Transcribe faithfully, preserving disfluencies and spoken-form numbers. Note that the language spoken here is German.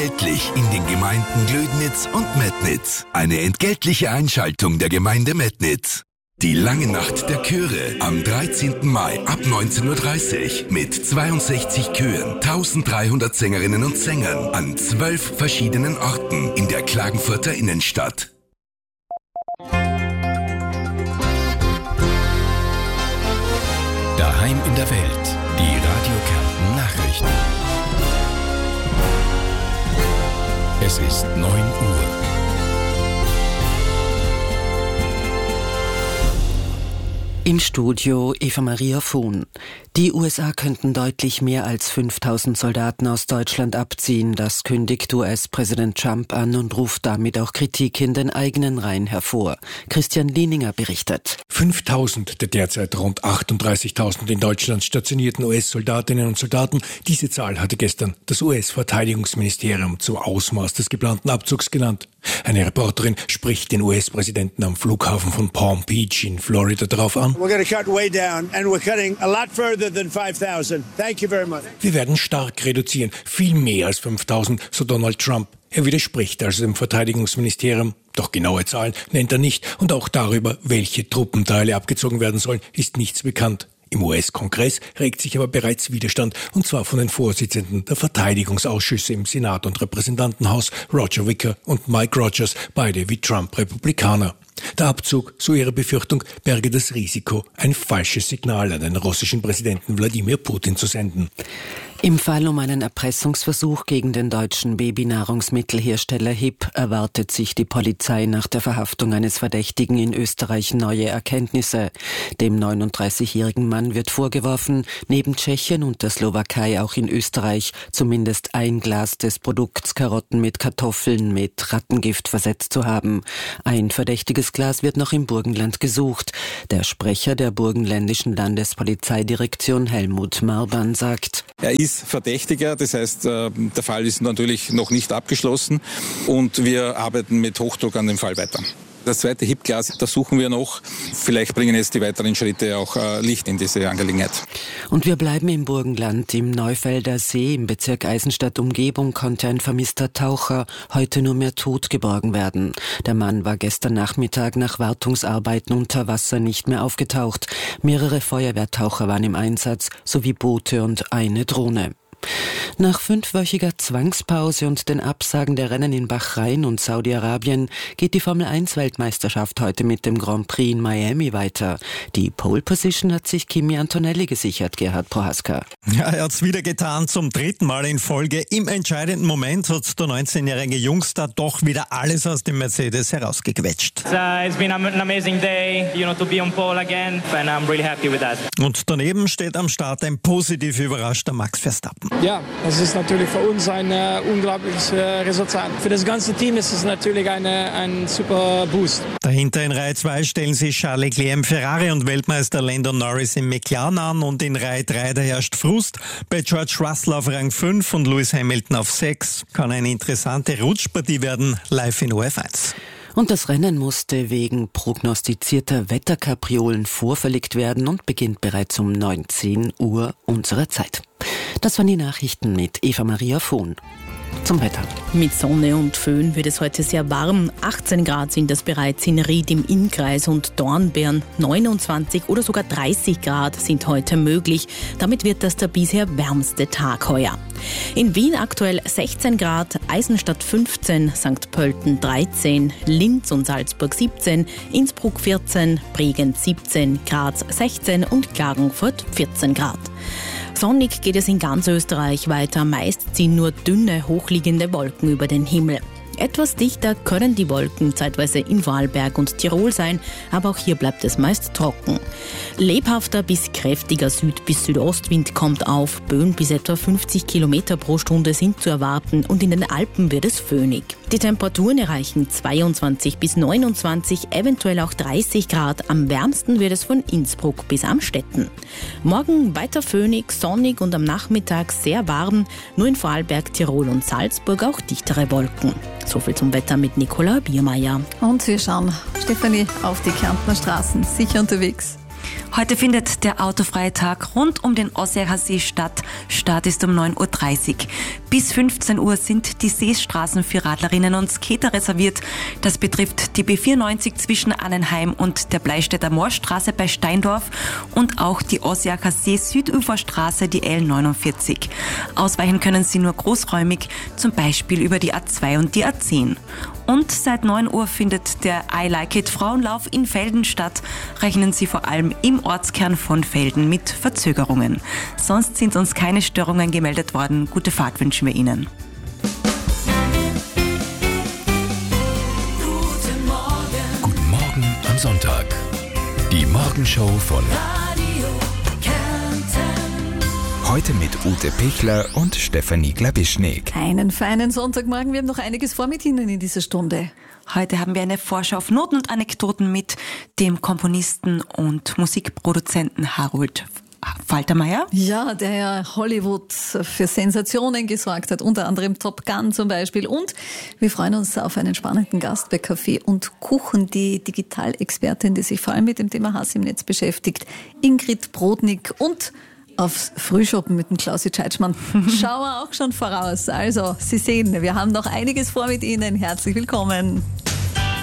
entgeltlich in den Gemeinden Glödnitz und Metnitz. Eine entgeltliche Einschaltung der Gemeinde Metnitz. Die lange Nacht der Chöre am dreizehnten Mai ab neunzehn Uhr dreißig mit zweiundsechzig Chören, eintausenddreihundert Sängerinnen und Sängern an zwölf verschiedenen Orten in der Klagenfurter Innenstadt. Daheim in der Welt, die Radio Kärnten Nachrichten. Es ist neun Uhr. Im Studio Eva Maria Fuhn. Die U S A könnten deutlich mehr als fünftausend Soldaten aus Deutschland abziehen. Das kündigt U S-Präsident Trump an und ruft damit auch Kritik in den eigenen Reihen hervor. Christian Lieninger berichtet. fünftausend der derzeit rund achtunddreißigtausend in Deutschland stationierten U S-Soldatinnen und Soldaten. Diese Zahl hatte gestern das U S-Verteidigungsministerium zum Ausmaß des geplanten Abzugs genannt. Eine Reporterin spricht den U S-Präsidenten am Flughafen von Palm Beach in Florida darauf an. We're going to cut way down and we're cutting a lot further than five thousand. Thank you very much. Wir werden stark reduzieren, viel mehr als fünftausend, so Donald Trump. Er widerspricht also dem Verteidigungsministerium. Doch genaue Zahlen nennt er nicht und auch darüber, welche Truppenteile abgezogen werden sollen, ist nichts bekannt. Im U S-Kongress regt sich aber bereits Widerstand, und zwar von den Vorsitzenden der Verteidigungsausschüsse im Senat und Repräsentantenhaus, Roger Wicker und Mike Rogers, beide wie Trump Republikaner. Der Abzug, so ihre Befürchtung, berge das Risiko, ein falsches Signal an den russischen Präsidenten Wladimir Putin zu senden. Im Fall um einen Erpressungsversuch gegen den deutschen Babynahrungsmittelhersteller H I P erwartet sich die Polizei nach der Verhaftung eines Verdächtigen in Österreich neue Erkenntnisse. Dem neununddreißigjährigen Mann wird vorgeworfen, neben Tschechien und der Slowakei auch in Österreich zumindest ein Glas des Produkts Karotten mit Kartoffeln mit Rattengift versetzt zu haben. Ein verdächtiges Glas wird noch im Burgenland gesucht. Der Sprecher der burgenländischen Landespolizeidirektion Helmut Marban sagt: Er ist Verdächtiger, das heißt, der Fall ist natürlich noch nicht abgeschlossen und wir arbeiten mit Hochdruck an dem Fall weiter. Das zweite H I P-Glas, das suchen wir noch. Vielleicht bringen jetzt die weiteren Schritte auch Licht in diese Angelegenheit. Und wir bleiben im Burgenland. Im Neufelder See im Bezirk Eisenstadt-Umgebung konnte ein vermisster Taucher heute nur mehr tot geborgen werden. Der Mann war gestern Nachmittag nach Wartungsarbeiten unter Wasser nicht mehr aufgetaucht. Mehrere Feuerwehrtaucher waren im Einsatz, sowie Boote und eine Drohne. Nach fünfwöchiger Zwangspause und den Absagen der Rennen in Bahrain und Saudi-Arabien geht die Formel eins Weltmeisterschaft heute mit dem Grand Prix in Miami weiter. Die Pole Position hat sich Kimi Antonelli gesichert, Gerhard Prohaska. Ja, er hat's wieder getan, zum dritten Mal in Folge. Im entscheidenden Moment hat der neunzehnjährige Jungster doch wieder alles aus dem Mercedes herausgequetscht. It's, uh, it's been an amazing day, you know, to be on pole again, and I'm really happy with that. Und daneben steht am Start ein positiv überraschter Max Verstappen. Ja, das ist natürlich für uns ein äh, unglaubliches äh, Resultat. Für das ganze Team ist es natürlich eine, ein super Boost. Dahinter in Reihe zwei stellen sich Charles Leclerc im Ferrari und Weltmeister Lando Norris im McLaren an, und in Reihe drei da herrscht Frust. Bei George Russell auf Rang fünf und Lewis Hamilton auf sechs. Kann eine interessante Rutschpartie werden, live in O F eins. Und das Rennen musste wegen prognostizierter Wetterkapriolen vorverlegt werden und beginnt bereits um neunzehn Uhr unserer Zeit. Das waren die Nachrichten mit Eva Maria Fuhn. Zum Wetter. Mit Sonne und Föhn wird es heute sehr warm. achtzehn Grad sind es bereits in Ried im Innkreis und Dornbirn. neunundzwanzig oder sogar dreißig Grad sind heute möglich. Damit wird das der bisher wärmste Tag heuer. In Wien aktuell sechzehn Grad, Eisenstadt fünfzehn, Sankt Pölten dreizehn, Linz und Salzburg siebzehn, Innsbruck vierzehn, Bregenz siebzehn, Graz sechzehn und Klagenfurt vierzehn Grad. Sonnig geht es in ganz Österreich weiter. Meist ziehen nur dünne, hochliegende Wolken über den Himmel. Etwas dichter können die Wolken zeitweise in Vorarlberg und Tirol sein, aber auch hier bleibt es meist trocken. Lebhafter bis kräftiger Süd- bis Südostwind kommt auf. Böen bis etwa fünfzig Kilometer pro Stunde sind zu erwarten und in den Alpen wird es föhnig. Die Temperaturen erreichen zweiundzwanzig bis neunundzwanzig, eventuell auch dreißig Grad. Am wärmsten wird es von Innsbruck bis Amstetten. Morgen weiter föhnig, sonnig und am Nachmittag sehr warm. Nur in Vorarlberg, Tirol und Salzburg auch dichtere Wolken. So viel zum Wetter mit Nicola Biermeier. Und wir schauen, Stefanie, auf die Kärntner Straßen. Sicher unterwegs. Heute findet der autofreie Tag rund um den Osseacher See statt. Start ist um neun Uhr dreißig. Bis fünfzehn Uhr sind die Seestraßen für Radlerinnen und Skater reserviert. Das betrifft die B vierundneunzig zwischen Annenheim und der Bleistädter Moorstraße bei Steindorf und auch die Osseacher See Süduferstraße, die L neunundvierzig. Ausweichen können Sie nur großräumig, zum Beispiel über die A zwei und die A zehn. Und seit neun Uhr findet der I Like It Frauenlauf in Velden statt. Rechnen Sie vor allem im Ortskern von Velden mit Verzögerungen. Sonst sind uns keine Störungen gemeldet worden. Gute Fahrt wünschen wir Ihnen. Guten Morgen. Guten Morgen am Sonntag. Die Morgenshow von Radio Kärnten. Heute mit Ute Pichler und Stefanie Glabischnik. Einen feinen Sonntagmorgen. Wir haben noch einiges vor mit Ihnen in dieser Stunde. Heute haben wir eine Vorschau auf Noten und Anekdoten mit dem Komponisten und Musikproduzenten Harold Faltermeier. Ja, der ja Hollywood für Sensationen gesorgt hat, unter anderem Top Gun zum Beispiel. Und wir freuen uns auf einen spannenden Gast bei Kaffee und Kuchen, die Digitalexpertin, die sich vor allem mit dem Thema Hass im Netz beschäftigt, Ingrid Brodnik, und aufs Frühschoppen mit dem Klausi Tscheitschmann schauen wir auch schon voraus. Also, Sie sehen, wir haben noch einiges vor mit Ihnen. Herzlich willkommen.